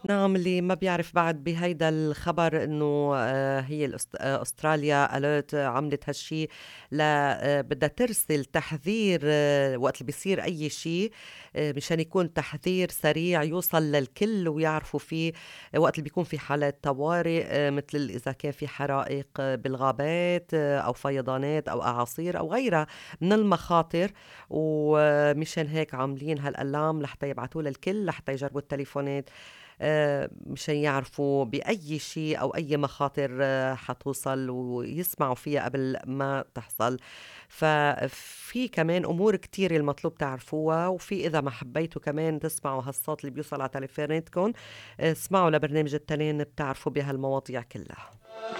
نعم، اللي ما بيعرف بعد بهيدا الخبر إنه هي أستراليا alert عملت هالشي ل بدها ترسل تحذير وقت اللي بيصير أي شي، مشان يكون تحذير سريع يوصل للكل ويعرفوا فيه وقت اللي بيكون في حالات طوارئ، متل إذا كان في حرائق بالغابات، أو فيضانات أو أعاصير أو غيرها من المخاطر. ومشان هيك عاملين هالألارم لحتى يبعتوه للكل لحتى يجربوا التليفونات، مشان يعرفوا بأي شيء أو أي مخاطر حتوصل ويسمعوا فيها قبل ما تحصل. ففي كمان أمور كتير المطلوب تعرفوها، وفي إذا ما حبيتوا كمان تسمعوا هالصوت اللي بيوصل على تليفوناتكم، اسمعوا لبرنامج التنين بتعرفوا بهالمواضيع كلها.